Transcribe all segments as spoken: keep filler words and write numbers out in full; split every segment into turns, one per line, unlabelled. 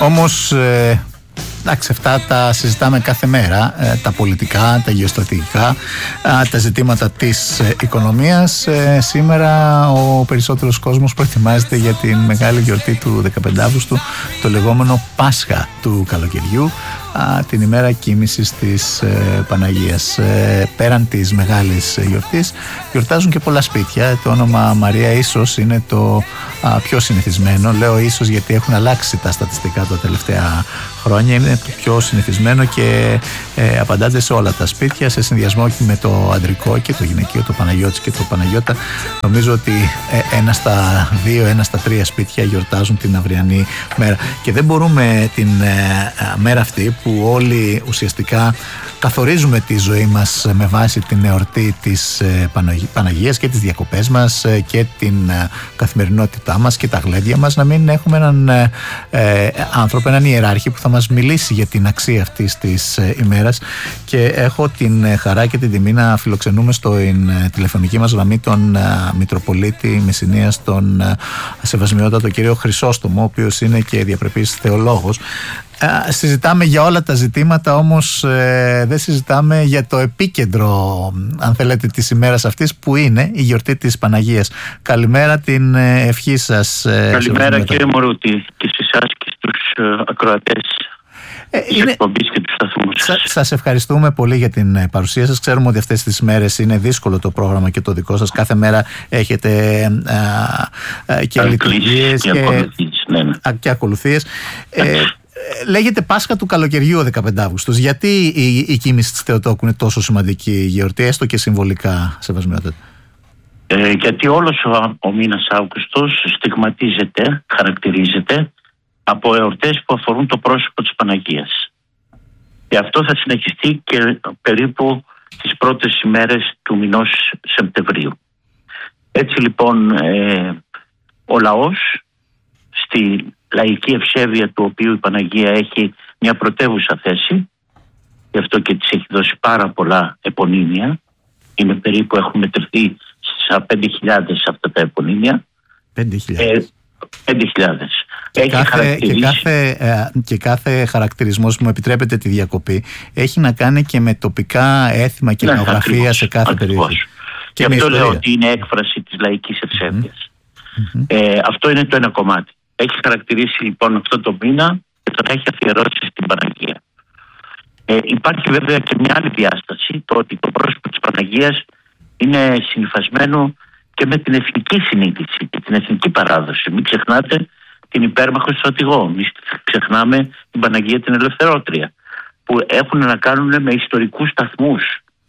Όμως ε, εντάξει, αυτά τα συζητάμε κάθε μέρα, ε, τα πολιτικά, τα γεωστρατηγικά, ε, τα ζητήματα της ε, οικονομίας. Ε, σήμερα ο περισσότερος κόσμος προετοιμάζεται για την μεγάλη γιορτή του δεκαπέντε Αυγούστου, το λεγόμενο Πάσχα του καλοκαιριού, α, την ημέρα κοίμησης της ε, Παναγίας. Ε, πέραν της μεγάλης γιορτής γιορτάζουν και πολλά σπίτια. Το όνομα Μαρία ίσως είναι το α, πιο συνηθισμένο. Λέω ίσως γιατί έχουν αλλάξει τα στατιστικά τα τελευταία χρόνια. Είναι το πιο συνηθισμένο και ε, απαντάτε σε όλα τα σπίτια, σε συνδυασμό και με το αντρικό και το γυναικείο, το Παναγιώτης και το Παναγιώτα. Νομίζω ότι ε, ένα στα δύο, ένα στα τρία σπίτια γιορτάζουν την αυριανή μέρα. Και δεν μπορούμε την ε, μέρα αυτή που όλοι ουσιαστικά καθορίζουμε τη ζωή μας με βάση την εορτή της ε, Παναγίας και τις διακοπές μας ε, και την ε, καθημερινότητά μας και τα γλέντια μας, να μην έχουμε έναν ε, ε, άνθρωπο, έναν ιεράρχη που θα μας μιλήσει για την αξία αυτής της ε, ημέρας. Και έχω την ε, χαρά και την τιμή να φιλοξενούμε στο ε, τηλεφωνική μας γραμμή τον ε, Μητροπολίτη Μεσσηνίας, τον ε, Σεβασμιότατο κύριο Χρυσόστομο, ο οποίος είναι και διαπρεπής θεολόγος. Ε, συζητάμε για όλα τα ζητήματα, όμως ε, δεν συζητάμε για το επίκεντρο, αν θέλετε, της ημέρας αυτής, που είναι η γιορτή της Παναγίας. Καλημέρα, την ε, ευχή σας. Ε,
Καλημέρα κύριε Μωρούτη, και σε εσάς και στους ε, ακροατές ε, της είναι... εκπομπής και του σταθμού σας.
Σα, σας ευχαριστούμε πολύ για την παρουσία σας. Ξέρουμε ότι αυτές τις μέρες είναι δύσκολο το πρόγραμμα και το δικό σας. Κάθε μέρα έχετε α, α, και λειτουργίες και, και, ναι, ναι. και ακολουθίες. Ε, Λέγεται Πάσχα του καλοκαιριού ο δεκαπέντε Αυγούστος. Γιατί η, η κοίμηση της Θεοτόκου είναι τόσο σημαντική γιορτή, έστω και συμβολικά, Σεβασμιότατα?
Ε, γιατί όλος ο, ο μήνας Αύγουστος στιγματίζεται, χαρακτηρίζεται από εορτές που αφορούν το πρόσωπο της Παναγίας. Και αυτό θα συνεχιστεί και περίπου τις πρώτες ημέρες του μηνός Σεπτεμβρίου. Έτσι λοιπόν ε, ο λαός, στη λαϊκή ευσέβεια του οποίου η Παναγία έχει μια πρωτεύουσα θέση, γι' αυτό και της έχει δώσει πάρα πολλά επωνύμια. Είναι περίπου, έχουν μετρηθεί στα πέντε χιλιάδες αυτά τα επωνύμια.
πέντε χιλιάδες. Ε,
πέντε χιλιάδες.
Και, έχει κάθε, χαρακτηρίσει... και, κάθε, ε, και κάθε χαρακτηρισμός, μου επιτρέπετε τη διακοπή, έχει να κάνει και με τοπικά έθιμα και ethnografία, ναι, σε κάθε περιοχή.
Και, και αυτό λέω ότι είναι έκφραση της λαϊκής ευσέβειας. Mm-hmm. Ε, αυτό είναι το ένα κομμάτι. Έχει χαρακτηρίσει λοιπόν αυτό το μήνα και τον έχει αφιερώσει στην Παναγία. Ε, υπάρχει βέβαια και μια άλλη διάσταση, το ότι το πρόσωπο της Παναγίας είναι συνυφασμένο και με την εθνική συνείδηση και την εθνική παράδοση. Μην ξεχνάτε την υπέρμαχο στρατηγό, μην ξεχνάμε την Παναγία την Ελευθερότρια, που έχουν να κάνουν με ιστορικούς σταθμούς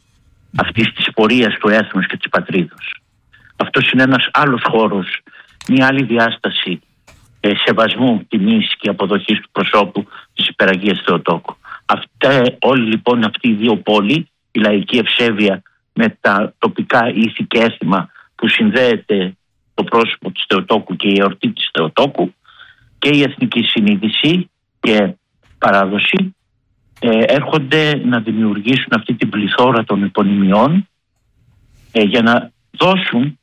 αυτής της πορείας του έθνους και της πατρίδος. Αυτός είναι ένας άλλος χώρος, μια άλλη διάσταση σεβασμού, τιμής και αποδοχής του προσώπου της Υπεραγίας Θεοτόκου. Αυτά, όλοι λοιπόν αυτοί οι δύο πόλοι, η λαϊκή ευσέβεια με τα τοπικά ήθη και έθιμα που συνδέεται το πρόσωπο της Θεοτόκου και η εορτή της Θεοτόκου, και η εθνική συνείδηση και παράδοση, ε, έρχονται να δημιουργήσουν αυτή την πληθώρα των επωνυμιών ε, για να δώσουν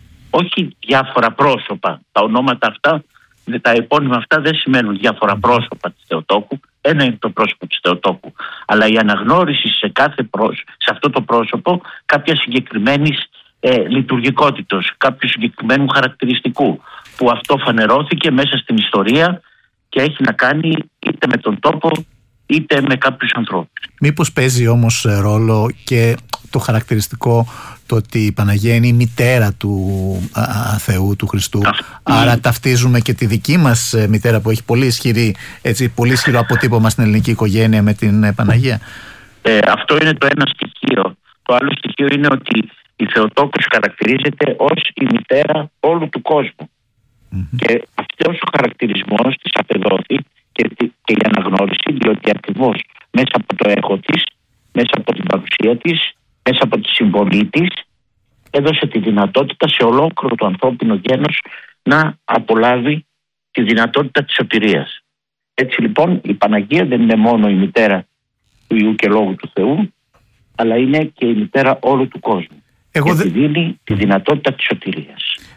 όχι διάφορα πρόσωπα. Τα ονόματα αυτά, τα επώνυμα αυτά δεν σημαίνουν διάφορα πρόσωπα της Θεοτόκου. Ένα είναι το πρόσωπο της Θεοτόκου, αλλά η αναγνώριση σε, κάθε πρόσ... σε αυτό το πρόσωπο κάποια συγκεκριμένης ε, λειτουργικότητος, κάποιου συγκεκριμένου χαρακτηριστικού, που αυτό φανερώθηκε μέσα στην ιστορία και έχει να κάνει είτε με τον τόπο είτε με κάποιους ανθρώπους.
Μήπως παίζει όμως ρόλο και το χαρακτηριστικό το ότι η Παναγία είναι η μητέρα του α, Θεού, του Χριστού, Α, άρα ναι. ταυτίζουμε και τη δική μας μητέρα που έχει πολύ, ισχυρή, έτσι, πολύ ισχυρό αποτύπωμα στην ελληνική οικογένεια με την Παναγία?
Ε, αυτό είναι το ένα στοιχείο. Το άλλο στοιχείο είναι ότι η Θεοτόκος χαρακτηρίζεται ως η μητέρα όλου του κόσμου. Mm-hmm. Και αυτός ο χαρακτηρισμός της απεδόθη και, και η αναγνώριση, διότι ακριβώς μέσα από το έχω της, μέσα από την παρουσία της, μέσα από τη συμβολή της, έδωσε τη δυνατότητα σε ολόκληρο το ανθρώπινο γένος να απολάβει τη δυνατότητα της σωτηρίας. Έτσι λοιπόν η Παναγία δεν είναι μόνο η μητέρα του Ιού και Λόγου του Θεού, αλλά είναι και η μητέρα όλου του κόσμου. Εγώ και δε... δίνει τη δυνατότητα της σωτηρίας.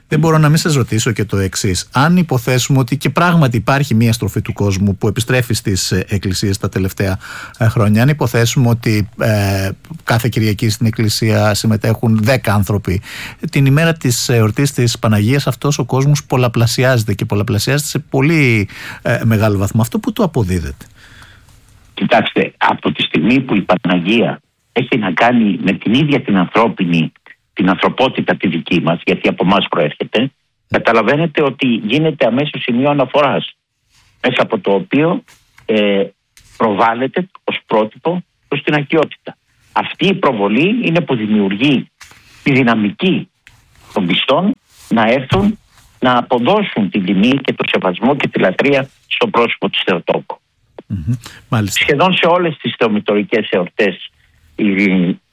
Δεν μπορώ να μην σας ρωτήσω και το εξής. Αν υποθέσουμε ότι και πράγματι υπάρχει μια στροφή του κόσμου που επιστρέφει στις εκκλησίες τα τελευταία χρόνια, αν υποθέσουμε ότι ε, κάθε Κυριακή στην εκκλησία συμμετέχουν δέκα άνθρωποι, την ημέρα της εορτής της Παναγίας αυτός ο κόσμος πολλαπλασιάζεται και πολλαπλασιάζεται σε πολύ ε, μεγάλο βαθμό. Αυτό που το αποδίδεται?
Κοιτάξτε, από τη στιγμή που η Παναγία έχει να κάνει με την ίδια την ανθρώπινη, την ανθρωπότητα τη δική μας, γιατί από εμάς προέρχεται, καταλαβαίνετε ότι γίνεται αμέσως σημείο αναφοράς, μέσα από το οποίο ε, προβάλλεται ως πρότυπο προς την αγιότητα. Αυτή η προβολή είναι που δημιουργεί τη δυναμική των πιστών να έρθουν να αποδώσουν την τιμή και το σεβασμό και τη λατρεία στο πρόσωπο της Θεοτόκου.
Mm-hmm. Μάλιστα.
Σχεδόν σε όλες τις θεομητορικές εορτές η